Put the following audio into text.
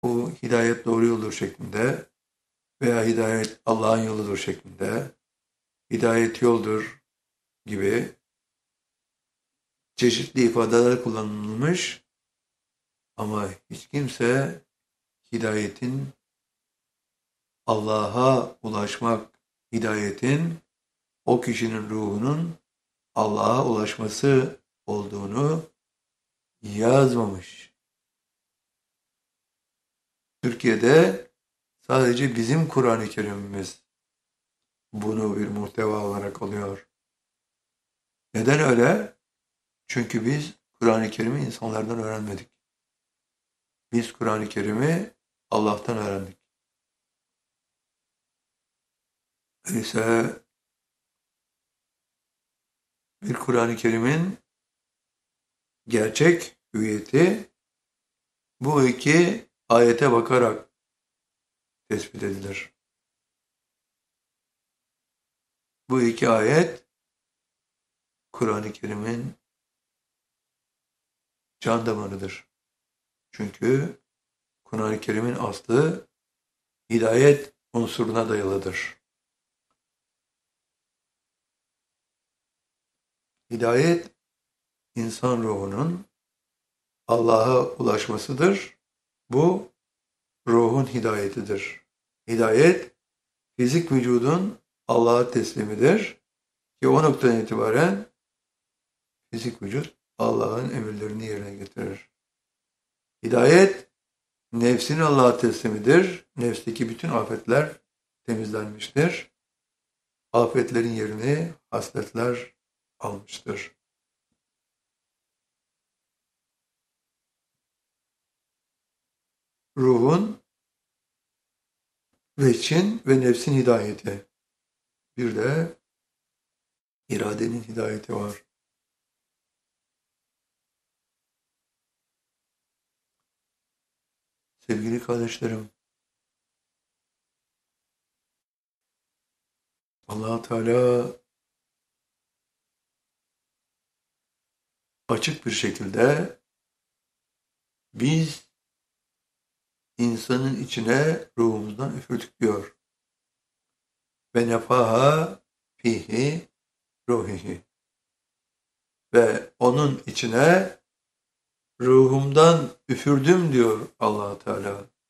Bu hidayet doğru yoldur şeklinde veya hidayet Allah'ın yoludur şeklinde, hidayet yoldur gibi çeşitli ifadeler kullanılmış ama hiç kimse hidayetin Allah'a ulaşmak, hidayetin o kişinin ruhunun Allah'a ulaşması olduğunu yazmamış. Türkiye'de sadece bizim Kur'an-ı Kerim'imiz bunu bir muhteva olarak alıyor. Neden öyle? Çünkü biz Kur'an-ı Kerim'i insanlardan öğrenmedik. Biz Kur'an-ı Kerim'i Allah'tan öğrendik. Öyleyse bir Kur'an-ı Kerim'in gerçek hüviyeti bu iki ayete bakarak tespit edilir. Bu iki ayet Kur'an-ı Kerim'in can damarıdır. Çünkü Kur'an-ı Kerim'in aslı hidayet unsuruna dayalıdır. Hidayet, insan ruhunun Allah'a ulaşmasıdır. Bu, ruhun hidayetidir. Hidayet, fizik vücudun Allah'a teslimidir. Ki o noktadan itibaren fizik vücut Allah'ın emirlerini yerine getirir. Hidayet, nefsin Allah'a teslimidir. Nefsteki bütün afetler temizlenmiştir. Afetlerin yerini hasletler almıştır. Ruhun, veçin ve nefsin hidayeti. Bir de iradenin hidayeti var. Sevgili kardeşlerim, Allah Teala açık bir şekilde biz insanın içine ruhumuzdan üfürdük diyor. Ve nefaha fihi ruhihi. Ve onun içine ruhumdan üfürdüm diyor Allah Teala.